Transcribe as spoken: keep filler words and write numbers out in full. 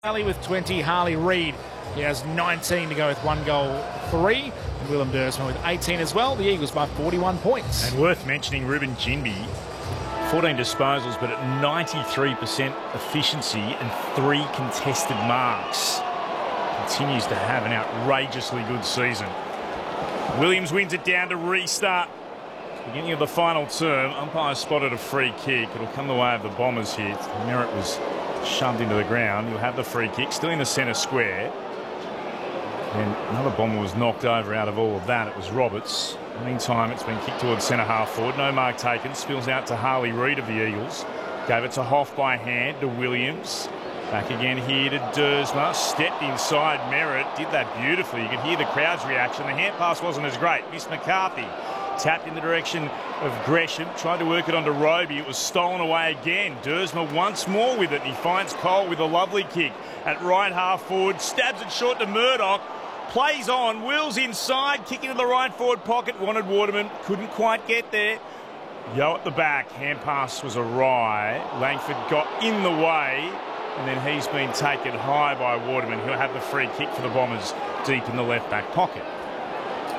Harley with twenty, Harley Reid. He has nineteen to go with one goal, three. And Willem Dersma with eighteen as well. The Eagles by forty-one points. And worth mentioning, Ruben Ginbey, fourteen disposals, but at ninety-three percent efficiency and three contested marks. Continues to have an outrageously good season. Williams wins it down to restart. Beginning of the final term, umpire spotted a free kick. It'll come the way of the Bombers here. Merritt was shoved into the ground. He'll have the free kick, still in the centre square. And another Bomber was knocked over out of all of that. It was Roberts. Meantime, it's been kicked towards centre half forward. No mark taken. Spills out to Harley Reid of the Eagles. Gave it to Hoff by hand to Williams. Back again here to Dersma. Stepped inside Merritt. Did that beautifully. You could hear the crowd's reaction. The hand pass wasn't as great. Miss McCarthy tapped in the direction of Gresham. Tried to work it onto Roby. It was stolen away again. Dersma once more with it. And he finds Cole with a lovely kick at right half forward. Stabs it short to Murdoch. Plays on. Wills inside. Kick into the right forward pocket. Wanted Waterman. Couldn't quite get there. Yo at the back. Hand pass was awry. Langford got in the way. And then he's been taken high by Waterman. He'll have the free kick for the Bombers deep in the left back pocket.